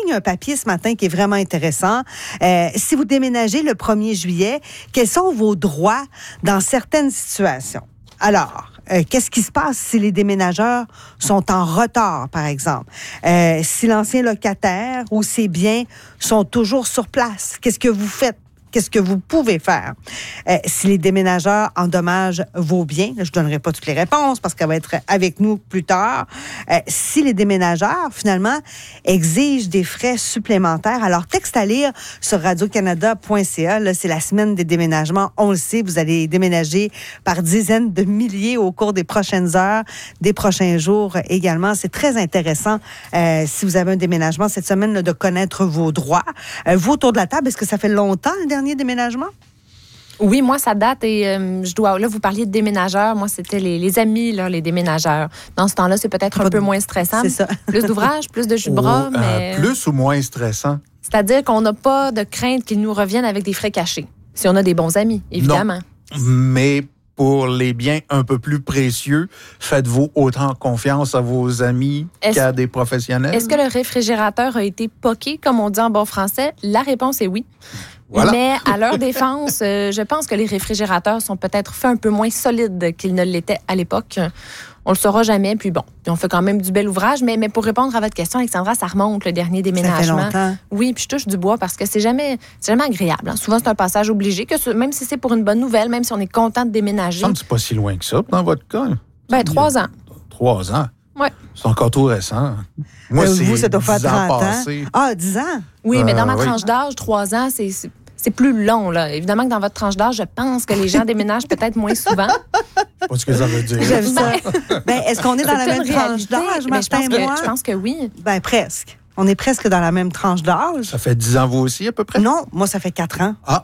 il y a un papier ce matin qui est vraiment intéressant. Si vous déménagez le 1er juillet, quels sont vos droits dans certaines situations? Alors, qu'est-ce qui se passe si les déménageurs sont en retard, par exemple? Si l'ancien locataire ou ses biens sont toujours sur place, qu'est-ce que vous faites? Qu'est-ce que vous pouvez faire? Si les déménageurs endommagent vos biens, je ne donnerai pas toutes les réponses parce qu'elle va être avec nous plus tard. Si les déménageurs, finalement, exigent des frais supplémentaires, alors texte à lire sur radiocanada.ca. Là, c'est la semaine des déménagements. On le sait, vous allez déménager par dizaines de milliers au cours des prochaines heures, des prochains jours également. C'est très intéressant, si vous avez un déménagement cette semaine, là, de connaître vos droits. Vous, autour de la table, est-ce que ça fait longtemps, le dernier déménagement? Oui, moi, ça date et là, vous parliez de déménageurs. Moi, c'était les amis, là, les déménageurs. Dans ce temps-là, c'est peut-être un peu moins stressant. C'est ça. Plus d'ouvrage, plus de jus de bras, mais... Plus ou moins stressant? C'est-à-dire qu'on n'a pas de crainte qu'ils nous reviennent avec des frais cachés. Si on a des bons amis, évidemment. Non, mais pour les biens un peu plus précieux, faites-vous autant confiance à vos amis qu'à des professionnels? Est-ce que le réfrigérateur a été poqué, comme on dit en bon français? La réponse est oui. Voilà. Mais à leur défense, je pense que les réfrigérateurs sont peut-être faits un peu moins solides qu'ils ne l'étaient à l'époque. On le saura jamais, puis bon, on fait quand même du bel ouvrage. Mais pour répondre à votre question, Alexandra, ça remonte, le dernier déménagement. Ça fait longtemps. Oui, puis je touche du bois parce que c'est jamais agréable. Hein. Souvent, c'est un passage obligé, même si c'est pour une bonne nouvelle, même si on est content de déménager. C'est pas si loin que ça, dans votre cas. 3 ans. 3 ans? Oui. C'est encore tout récent. Moi, vous, ça doit faire 10 ans 30 ans. passés. Ah, 10 ans? Oui, mais dans ma oui. tranche d'âge, 3 ans, c'est plus long, là. Évidemment que dans votre tranche d'âge, je pense que les gens déménagent peut-être moins souvent. Pas ce que ça veut dire. J'aime ça. Est-ce qu'on est dans la même tranche d'âge, Martin et moi? Je pense que oui. Presque. On est presque dans la même tranche d'âge. Ça fait 10 ans, vous aussi, à peu près? Non, moi, ça fait 4 ans. Ah!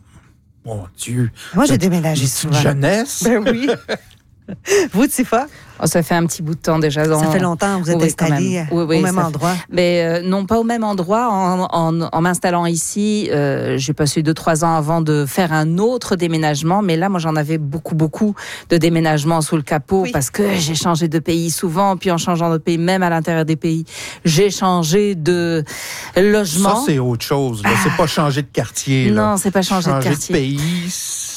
Mon Dieu! Moi, j'ai déménagé Une souvent. jeunesse? Ben oui. Vous, Tifa? Oh, ça fait un petit bout de temps déjà. Ça fait longtemps que vous êtes installés au même endroit. Mais non, pas au même endroit. En m'installant ici, j'ai passé 2-3 ans avant de faire un autre déménagement. Mais là, moi, j'en avais beaucoup de déménagements sous le capot parce que j'ai changé de pays souvent. Puis en changeant de pays, même à l'intérieur des pays, j'ai changé de logement. Ça, c'est autre chose. Là. C'est pas changer de quartier. Non, c'est pas changer de quartier. Changer de pays,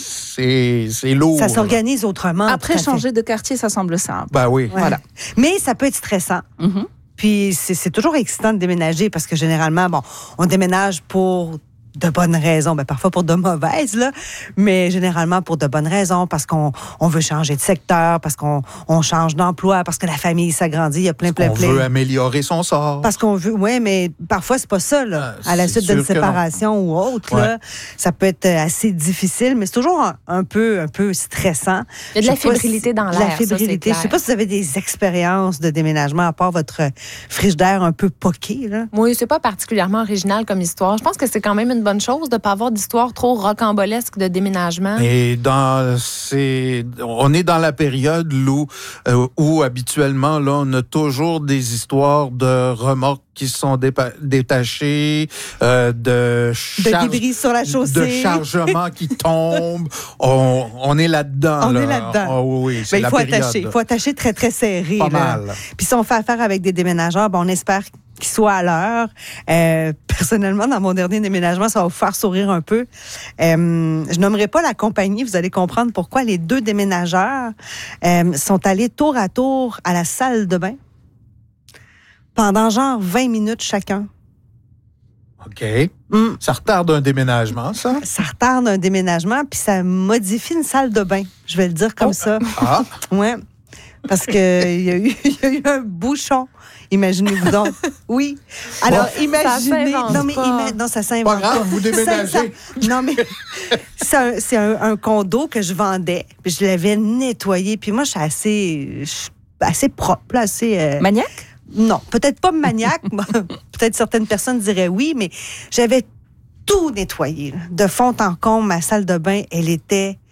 c'est lourd. Ça s'organise autrement. Après, changer de quartier, ça semble simple. Ben oui. Ouais. Voilà. Mais ça peut être stressant. Mm-hmm. Puis c'est toujours excitant de déménager parce que généralement, on déménage pour de bonnes raisons, parfois pour de mauvaises, là, mais généralement pour de bonnes raisons, parce qu'on veut changer de secteur, parce qu'on change d'emploi, parce que la famille s'agrandit, il y a plein. On veut améliorer son sort. Parce qu'on veut, oui, mais parfois c'est pas ça, là. À la suite d'une séparation ou autre, là, ça peut être assez difficile, mais c'est toujours un peu stressant. Il y a de la fébrilité dans l'air. De la fébrilité. Je sais pas si vous avez des expériences de déménagement à part votre frigidaire un peu poqué, là. Oui, c'est pas particulièrement original comme histoire. Je pense que c'est quand même une bonne chose de ne pas avoir d'histoire trop rocambolesque de déménagement. Et on est dans la période où habituellement, là, on a toujours des histoires de remorques qui sont détachées, de débris sur la chaussée, de chargements qui tombent. On est là-dedans. On est là-dedans. Oui, c'est la période. Il faut attacher très, très serré. Pas mal. Puis si on fait affaire avec des déménageurs, on espère qu'ils soient à l'heure. Personnellement, dans mon dernier déménagement, ça va vous faire sourire un peu. Je nommerai pas la compagnie, vous allez comprendre pourquoi les 2 déménageurs sont allés tour à tour à la salle de bain pendant genre 20 minutes chacun. OK. Ça retarde un déménagement, ça? Ça retarde un déménagement, puis ça modifie une salle de bain. Je vais le dire comme ça. Ah! Ouais. Parce que il y a eu un bouchon. Imaginez-vous donc. Oui. Alors, imaginez. Non, ça s'invente pas. Pas grave, vous déménagez. Non, mais c'est un condo que je vendais. Puis je l'avais nettoyé. Puis moi, je suis assez propre, là, assez... Maniaque? Non, peut-être pas maniaque. Peut-être certaines personnes diraient oui, mais j'avais tout nettoyé. Là. De fond en comble, ma salle de bain, elle était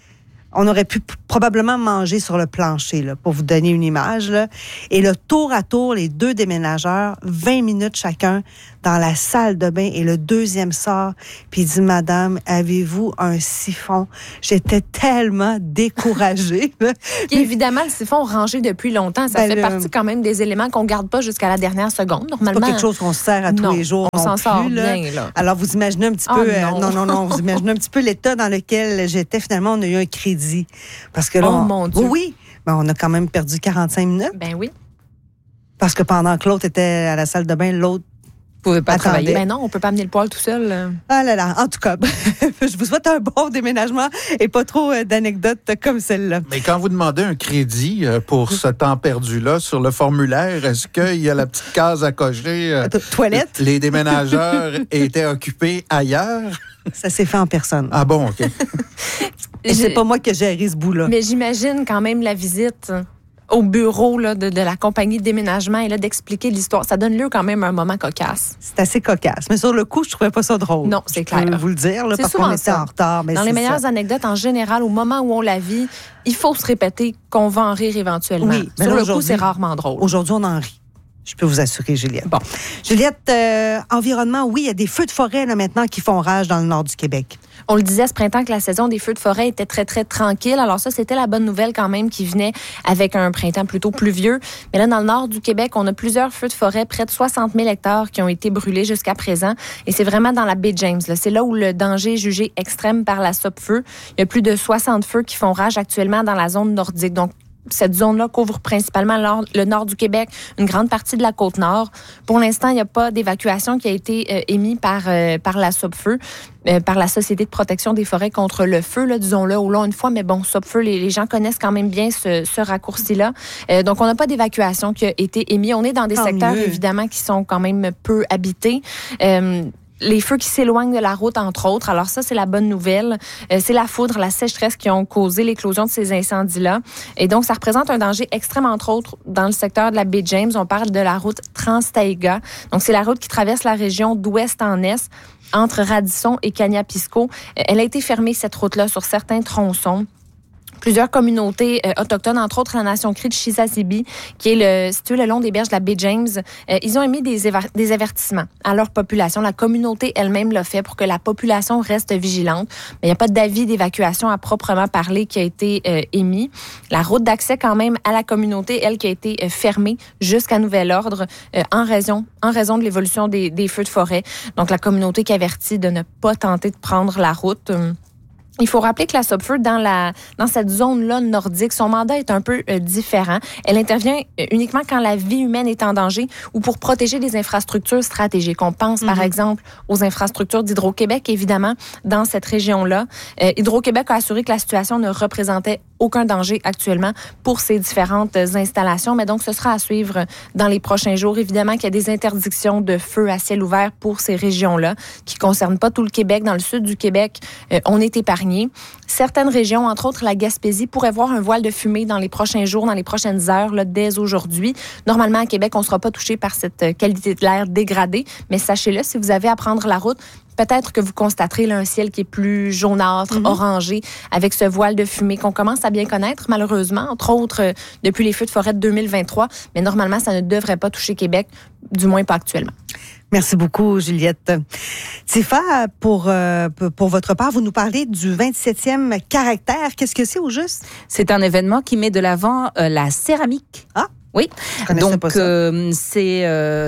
On aurait pu probablement manger sur le plancher, là, pour vous donner une image. Là. Et le tour à tour, les 2 déménageurs, 20 minutes chacun dans la salle de bain. Et le deuxième sort, puis il dit, Madame, avez-vous un siphon? J'étais tellement découragée. Évidemment, le siphon rangé depuis longtemps, ça fait partie quand même des éléments qu'on garde pas jusqu'à la dernière seconde. Normalement, c'est pas quelque chose qu'on se sert à tous les jours. On s'en sort bien. Là. Alors, vous imaginez un petit peu... Non, vous imaginez un petit peu l'état dans lequel j'étais. Finalement, on a eu un crédit. Parce que là, mon Dieu. Oui, mais on a quand même perdu 45 minutes. Ben oui. Parce que pendant que l'autre était à la salle de bain, l'autre pouvait pas travailler. Ben non, on peut pas amener le poêle tout seul. Ah là là, en tout cas, je vous souhaite un bon déménagement et pas trop d'anecdotes comme celle-là. Mais quand vous demandez un crédit pour ce temps perdu-là sur le formulaire, est-ce qu'il y a la petite case à cocher? Toilette? Les déménageurs étaient occupés ailleurs? Ça s'est fait en personne. Ah bon, OK. Et c'est pas moi qui ai géré ce bout-là. Mais j'imagine quand même la visite au bureau là, de la compagnie de déménagement et là, d'expliquer l'histoire. Ça donne lieu quand même à un moment cocasse. C'est assez cocasse. Mais sur le coup, je trouvais pas ça drôle. Non, c'est clair. Je peux vous le dire, là, parce qu'on était en retard. Mais dans les meilleures anecdotes, en général, au moment où on la vit, il faut se répéter qu'on va en rire éventuellement. Oui, mais sur là, le coup, c'est rarement drôle. Aujourd'hui, on en rit. Je peux vous assurer, Juliette. Bon. Juliette, environnement, oui, il y a des feux de forêt là, maintenant qui font rage dans le nord du Québec. On le disait ce printemps que la saison des feux de forêt était très, très tranquille. Alors ça, c'était la bonne nouvelle quand même qui venait avec un printemps plutôt pluvieux. Mais là, dans le nord du Québec, on a plusieurs feux de forêt, près de 60 000 hectares qui ont été brûlés jusqu'à présent. Et c'est vraiment dans la baie James. Là. C'est là où le danger est jugé extrême par la SOPFEU. Il y a plus de 60 feux qui font rage actuellement dans la zone nordique. Donc, cette zone-là couvre principalement le nord du Québec, une grande partie de la Côte-Nord. Pour l'instant, il n'y a pas d'évacuation qui a été émise par la SOPFEU, par la Société de protection des forêts contre le feu, là, disons-le au long une fois. Mais bon, SOPFEU, les gens connaissent quand même bien ce raccourci-là. Donc, on n'a pas d'évacuation qui a été émise. On est dans des secteurs, évidemment, qui sont quand même peu habités. Les feux qui s'éloignent de la route, entre autres. Alors ça, c'est la bonne nouvelle. C'est la foudre, la sécheresse qui ont causé l'éclosion de ces incendies-là. Et donc, ça représente un danger extrême, entre autres, dans le secteur de la baie James. On parle de la route Trans-Taïga. Donc, c'est la route qui traverse la région d'ouest en est, entre Radisson et Kaniapisco. Elle a été fermée, cette route-là, sur certains tronçons. Plusieurs communautés autochtones, entre autres la nation Cri de Chisasibi, qui est située le long des berges de la baie James, ils ont émis des avertissements à leur population. La communauté elle-même l'a fait pour que la population reste vigilante. Mais il n'y a pas d'avis d'évacuation à proprement parler qui a été émis. La route d'accès quand même à la communauté, elle, qui a été fermée jusqu'à nouvel ordre en raison de l'évolution des feux de forêt. Donc la communauté qui avertit de ne pas tenter de prendre la route. Il faut rappeler que la SOPFEU, dans cette zone-là nordique, son mandat est un peu différent. Elle intervient uniquement quand la vie humaine est en danger ou pour protéger des infrastructures stratégiques. On pense, par exemple, aux infrastructures d'Hydro-Québec, évidemment, dans cette région-là. Hydro-Québec a assuré que la situation ne représentait aucun danger actuellement pour ces différentes installations. Mais donc, ce sera à suivre dans les prochains jours. Évidemment qu'il y a des interdictions de feu à ciel ouvert pour ces régions-là qui ne concernent pas tout le Québec. Dans le sud du Québec, on est épargné. Certaines régions, entre autres la Gaspésie, pourraient voir un voile de fumée dans les prochains jours, dans les prochaines heures, là, dès aujourd'hui. Normalement, à Québec, on ne sera pas touché par cette qualité de l'air dégradée. Mais sachez-le, si vous avez à prendre la route, peut-être que vous constaterez là, un ciel qui est plus jaunâtre, orangé, avec ce voile de fumée qu'on commence à bien connaître, malheureusement, entre autres depuis les feux de forêt de 2023. Mais normalement, ça ne devrait pas toucher Québec, du moins pas actuellement. Merci beaucoup, Juliette. Tifa, pour votre part, vous nous parlez du 27e caractère. Qu'est-ce que c'est au juste? C'est un événement qui met de l'avant la céramique. Ah! Oui, donc c'est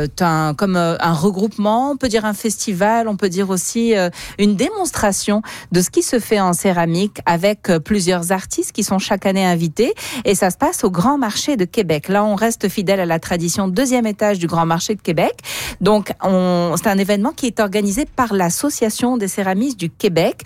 comme un regroupement, on peut dire un festival, on peut dire aussi une démonstration de ce qui se fait en céramique avec plusieurs artistes qui sont chaque année invités et ça se passe au Grand Marché de Québec. Là, on reste fidèle à la tradition, 2e étage du Grand Marché de Québec. Donc, c'est un événement qui est organisé par l'Association des céramistes du Québec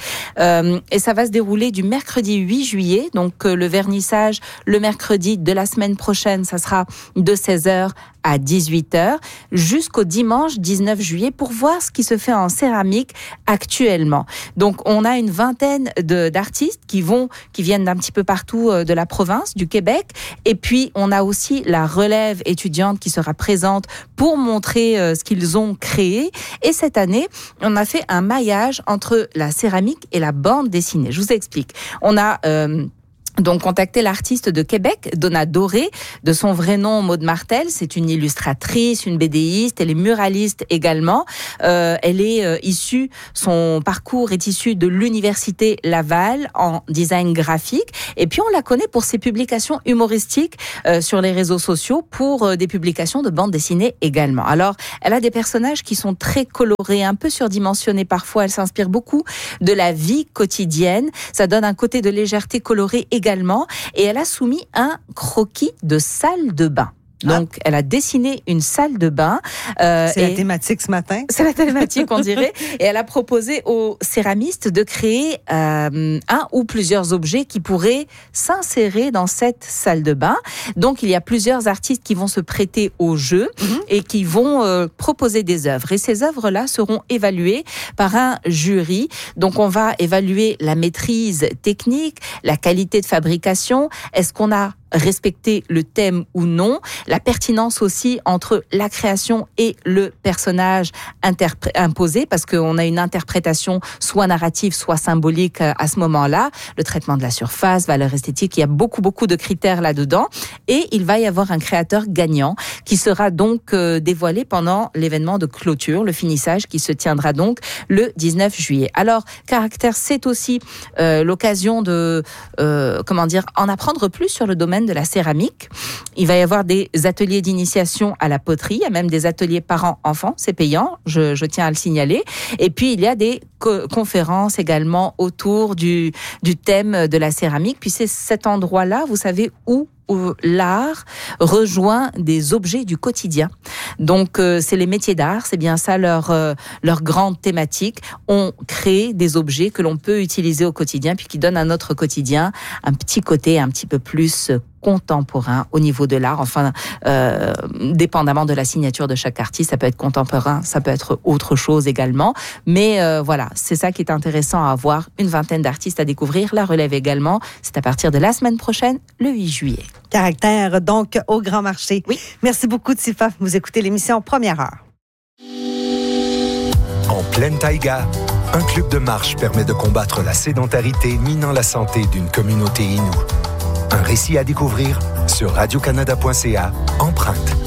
et ça va se dérouler du mercredi 8 juillet, donc le vernissage le mercredi de la semaine prochaine, ça sera de 16h à 18h jusqu'au dimanche 19 juillet pour voir ce qui se fait en céramique actuellement. Donc, on a une vingtaine d'artistes qui viennent d'un petit peu partout de la province, du Québec. Et puis, on a aussi la relève étudiante qui sera présente pour montrer ce qu'ils ont créé. Et cette année, on a fait un maillage entre la céramique et la bande dessinée. Je vous explique. On a donc contacté l'artiste de Québec, Donna Doré, de son vrai nom Maude Martel. C'est une illustratrice, une BDiste, elle est muraliste également. Elle est issue, son parcours est issu de l'Université Laval en design graphique. Et puis on la connaît pour ses publications humoristiques sur les réseaux sociaux, pour des publications de bande dessinée également. Alors, elle a des personnages qui sont très colorés, un peu surdimensionnés parfois. Elle s'inspire beaucoup de la vie quotidienne. Ça donne un côté de légèreté colorée également. Et elle a soumis un croquis de salle de bain. Donc, elle a dessiné une salle de bain. C'est la thématique ce matin. C'est la thématique, on dirait. Et elle a proposé aux céramistes de créer un ou plusieurs objets qui pourraient s'insérer dans cette salle de bain. Donc, il y a plusieurs artistes qui vont se prêter au jeu et qui vont proposer des œuvres. Et ces œuvres-là seront évaluées par un jury. Donc, on va évaluer la maîtrise technique, la qualité de fabrication. Est-ce qu'on a respecter le thème ou non, la pertinence aussi entre la création et le personnage imposé, parce qu'on a une interprétation soit narrative, soit symbolique à ce moment-là, le traitement de la surface, valeur esthétique, il y a beaucoup de critères là-dedans, et il va y avoir un créateur gagnant qui sera donc dévoilé pendant l'événement de clôture, le finissage qui se tiendra donc le 19 juillet. Alors, Caractère, c'est aussi l'occasion de, en apprendre plus sur le domaine de la céramique. Il va y avoir des ateliers d'initiation à la poterie, il y a même des ateliers parents-enfants, c'est payant, je tiens à le signaler. Et puis, il y a des conférences également autour du thème de la céramique. Puis c'est cet endroit-là, vous savez, où l'art rejoint des objets du quotidien. Donc, c'est les métiers d'art, c'est bien ça leur grande thématique. On crée des objets que l'on peut utiliser au quotidien, puis qui donnent à notre quotidien un petit côté un petit peu plus contemporain au niveau de l'art, enfin, dépendamment de la signature de chaque artiste, ça peut être contemporain, ça peut être autre chose également, mais voilà, c'est ça qui est intéressant à avoir, une vingtaine d'artistes à découvrir, la relève également, c'est à partir de la semaine prochaine, le 8 juillet. Caractère, donc, au Grand Marché. Oui. Merci beaucoup, Tifa, vous écoutez l'émission Première Heure. En pleine taïga, un club de marche permet de combattre la sédentarité minant la santé d'une communauté inoue. Un récit à découvrir sur radiocanada.ca, Empreinte.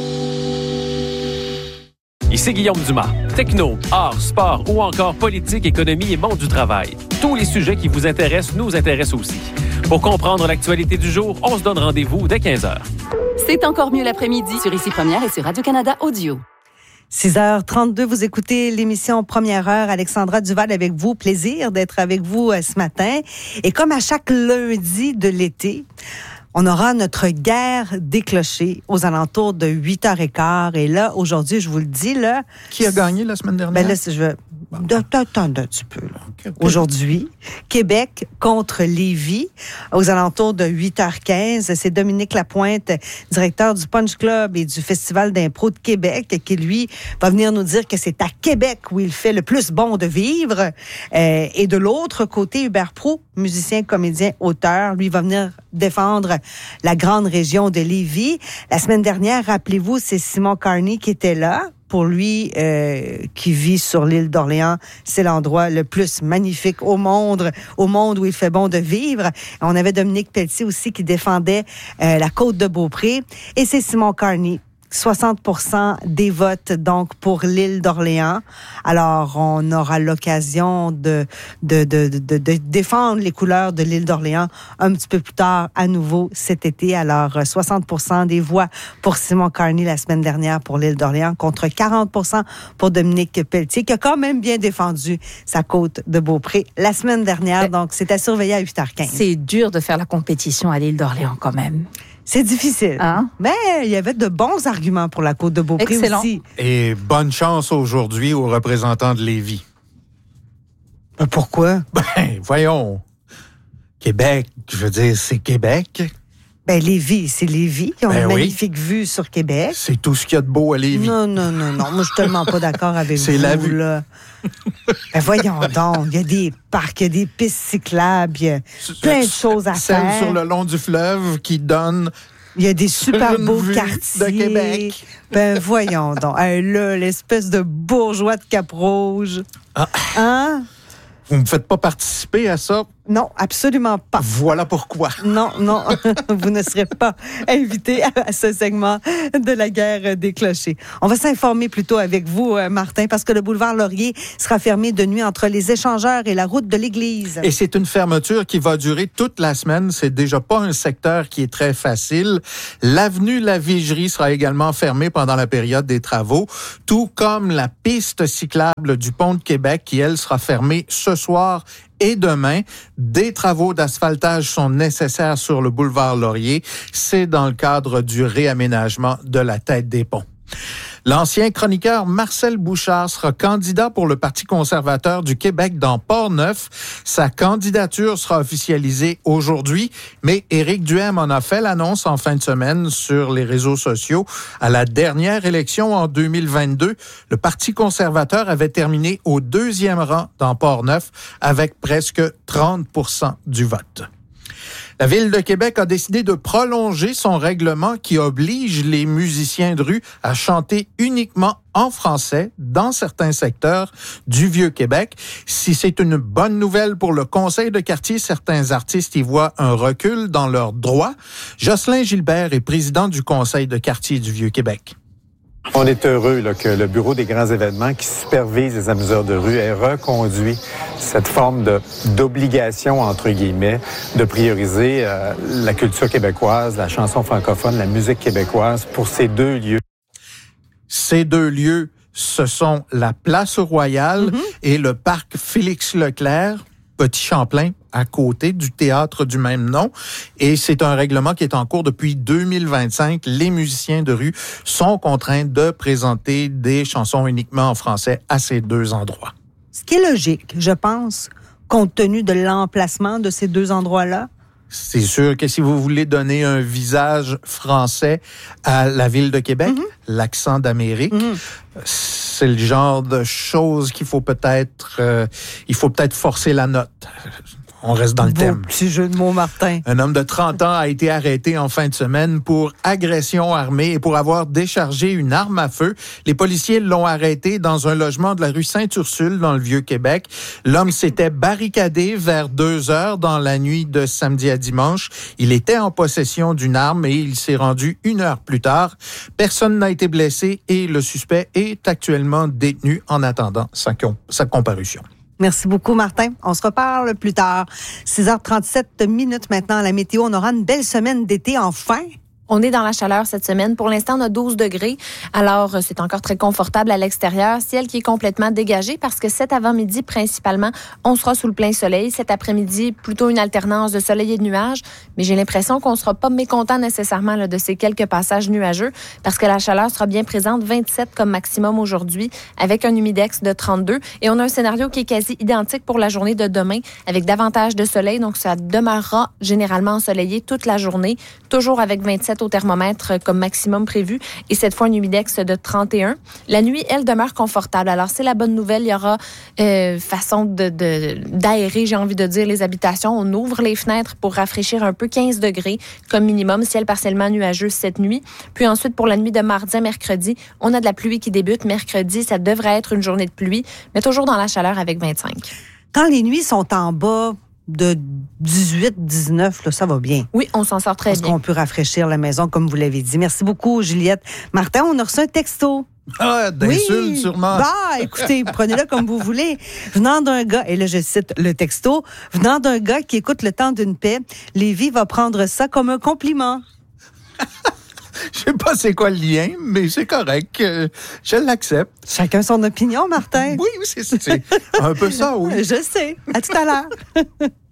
Ici Guillaume Dumas. Techno, art, sport ou encore politique, économie et monde du travail. Tous les sujets qui vous intéressent nous intéressent aussi. Pour comprendre l'actualité du jour, on se donne rendez-vous dès 15h. C'est encore mieux l'après-midi sur Ici Première et sur Radio-Canada Audio. 6h32, vous écoutez l'émission Première Heure. Alexandra Duval avec vous. Plaisir d'être avec vous ce matin. Et comme à chaque lundi de l'été, on aura notre guerre des clochers aux alentours de 8h15. Et là, aujourd'hui, je vous le dis, là... Qui a gagné la semaine dernière? Ben là, je veux... Attends un petit peu, là. Okay. Aujourd'hui, Québec contre Lévis, aux alentours de 8h15. C'est Dominique Lapointe, directeur du Punch Club et du Festival d'impro de Québec, qui, lui, va venir nous dire que c'est à Québec où il fait le plus bon de vivre. Et de l'autre côté, Hubert Proulx, musicien, comédien, auteur, lui va venir défendre la grande région de Lévis. La semaine dernière, rappelez-vous, c'est Simon Carney qui était là. Pour lui, qui vit sur l'île d'Orléans, c'est l'endroit le plus magnifique au monde où il fait bon de vivre. On avait Dominique Pelletier aussi qui défendait la côte de Beaupré. Et c'est Simon Carney. 60% des votes, donc, pour l'île d'Orléans. Alors, on aura l'occasion de défendre les couleurs de l'île d'Orléans un petit peu plus tard, à nouveau, cet été. Alors, 60% des voix pour Simon Carney la semaine dernière pour l'île d'Orléans, contre 40% pour Dominique Pelletier, qui a quand même bien défendu sa côte de Beaupré la semaine dernière. Donc, c'est à surveiller à 8h15. C'est dur de faire la compétition à l'île d'Orléans, quand même. C'est difficile. Hein? Mais il y avait de bons arguments pour la côte de Beaupré. Excellent. Aussi. Et bonne chance aujourd'hui aux représentants de Lévis. Pourquoi? Ben, voyons. Québec, je veux dire, c'est Québec. Ben, Lévis, c'est Lévis. Ils ont une magnifique vue sur Québec. C'est tout ce qu'il y a de beau à Lévis. Non. Moi, je suis tellement pas d'accord avec vous. C'est la vue. Là. Ben, voyons donc. Il y a des parcs, il y a des pistes cyclables, il y a plein de choses à faire. Celle sur le long du fleuve qui donne... Il y a des super beaux quartiers. De Québec. Ben, voyons donc. Là, l'espèce de bourgeois de Cap-Rouge. Ah. Hein? Vous me faites pas participer à ça? Non, absolument pas. Voilà pourquoi. Non, vous ne serez pas invité à ce segment de la guerre des clochers. On va s'informer plutôt avec vous, Martin, parce que le boulevard Laurier sera fermé de nuit entre les échangeurs et la route de l'église. Et c'est une fermeture qui va durer toute la semaine. C'est déjà pas un secteur qui est très facile. L'avenue La Vigerie sera également fermée pendant la période des travaux, tout comme la piste cyclable du Pont de Québec qui, elle, sera fermée ce soir et demain. Des travaux d'asphaltage sont nécessaires sur le boulevard Laurier. C'est dans le cadre du réaménagement de la tête des ponts. L'ancien chroniqueur Marcel Bouchard sera candidat pour le Parti conservateur du Québec dans Portneuf. Sa candidature sera officialisée aujourd'hui, mais Éric Duhaime en a fait l'annonce en fin de semaine sur les réseaux sociaux. À la dernière élection en 2022, le Parti conservateur avait terminé au 2e rang dans Portneuf avec presque 30% du vote. La Ville de Québec a décidé de prolonger son règlement qui oblige les musiciens de rue à chanter uniquement en français dans certains secteurs du Vieux-Québec. Si c'est une bonne nouvelle pour le conseil de quartier, certains artistes y voient un recul dans leurs droits. Jocelyn Gilbert est président du conseil de quartier du Vieux-Québec. On est heureux que le Bureau des grands événements qui supervise les amuseurs de rue ait reconduit cette forme d'obligation, entre guillemets, de prioriser la culture québécoise, la chanson francophone, la musique québécoise pour ces 2 lieux. Ces 2 lieux, ce sont la Place Royale et le parc Félix-Leclerc, Petit Champlain, à côté du théâtre du même nom. Et c'est un règlement qui est en cours depuis 2025. Les musiciens de rue sont contraints de présenter des chansons uniquement en français à ces 2 endroits. Ce qui est logique, je pense, compte tenu de l'emplacement de ces 2 endroits-là. C'est sûr que si vous voulez donner un visage français à la Ville de Québec, l'accent d'Amérique, c'est le genre de choses qu'il faut peut-être forcer la note. On reste dans le thème. Petit jeu de mots, Martin. Un homme de 30 ans a été arrêté en fin de semaine pour agression armée et pour avoir déchargé une arme à feu. Les policiers l'ont arrêté dans un logement de la rue Sainte-Ursule dans le Vieux-Québec. L'homme s'était barricadé vers 2h dans la nuit de samedi à dimanche. Il était en possession d'une arme et il s'est rendu 1 heure plus tard. Personne n'a été blessé et le suspect est actuellement détenu en attendant sa comparution. Merci beaucoup, Martin. On se reparle plus tard. 6h37 maintenant à la météo. On aura une belle semaine d'été enfin. On est dans la chaleur cette semaine. Pour l'instant, on a 12 degrés. Alors, c'est encore très confortable à l'extérieur. Ciel qui est complètement dégagé parce que cet avant-midi, principalement, on sera sous le plein soleil. Cet après-midi, plutôt une alternance de soleil et de nuages. Mais j'ai l'impression qu'on ne sera pas mécontent nécessairement de ces quelques passages nuageux parce que la chaleur sera bien présente. 27 comme maximum aujourd'hui avec un humidex de 32. Et on a un scénario qui est quasi identique pour la journée de demain avec davantage de soleil. Donc, ça demeurera généralement ensoleillé toute la journée. Toujours avec 27 au thermomètre comme maximum prévu et cette fois un humidex de 31. La nuit, elle demeure confortable. Alors, c'est la bonne nouvelle. Il y aura façon d'aérer, j'ai envie de dire, les habitations. On ouvre les fenêtres pour rafraîchir un peu, 15 degrés comme minimum, ciel partiellement nuageux cette nuit. Puis ensuite, pour la nuit de mardi à mercredi, on a de la pluie qui débute. Mercredi, ça devrait être une journée de pluie, mais toujours dans la chaleur avec 25. Quand les nuits sont en bas de 18, 19, là, ça va bien. Oui, on s'en sort très bien. Parce qu'on peut rafraîchir la maison, comme vous l'avez dit. Merci beaucoup, Juliette. Martin, on a reçu un texto. Ah, d'insultes, sûrement. Bah, écoutez, prenez-le comme vous voulez. Venant d'un gars, et là, je cite le texto, venant d'un gars qui écoute Le Temps d'une paix, Lévi va prendre ça comme un compliment. Je sais pas c'est quoi le lien, mais c'est correct. Je l'accepte. Chacun son opinion, Martin. Oui, c'est un peu ça, oui. Je sais. À tout à l'heure.